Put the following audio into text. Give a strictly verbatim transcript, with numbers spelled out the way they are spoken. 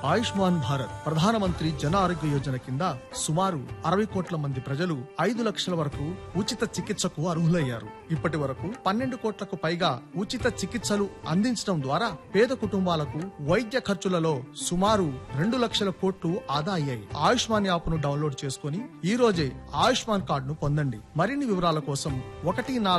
ఆయుష్మాన్ భారత్ ప్రధానమంత్రి జన ఆరోగ్య యోజన కింద సుమారు అరవై కోట్ల మంది ప్రజలు ఐదు లక్షల వరకు ఉచిత చికిత్సకు అర్హులయ్యారు. ఇప్పటి వరకు పన్నెండు కోట్లకు పైగా ఉచిత చికిత్సలు అందించడం ద్వారా పేద కుటుంబాలకు వైద్య ఖర్చులలో సుమారు రెండు లక్షల కోట్లు ఆదా అయ్యాయి. ఆయుష్మాన్ యాప్ ను డౌన్లోడ్ చేసుకుని ఈ రోజే ఆయుష్మాన్ కార్డును పొందండి. మరిన్ని వివరాల కోసం ఒకటి నాలుగు